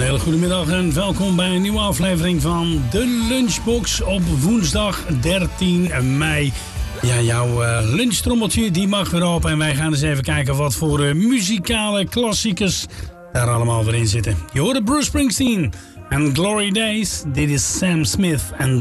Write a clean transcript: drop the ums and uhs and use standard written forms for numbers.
hele goede middag en welkom bij een nieuwe aflevering van de Lunchbox op woensdag 13 mei. Ja, jouw lunchtrommeltje die mag weer open en wij gaan eens even kijken wat voor muzikale klassiekers daar allemaal weer in zitten. Je hoort Bruce Springsteen en Glory Days. Dit is Sam Smith en